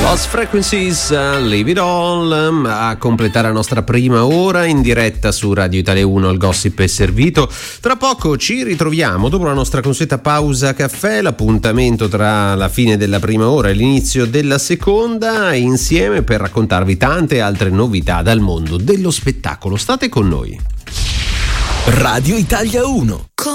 Lost Frequencies, Leave It All, a completare la nostra prima ora in diretta su Radio Italia 1. Il gossip è servito. Tra poco ci ritroviamo dopo la nostra consueta pausa caffè, l'appuntamento tra la fine della prima ora e l'inizio della seconda, insieme per raccontarvi tante altre novità dal mondo dello spettacolo. State con noi. Radio Italia 1.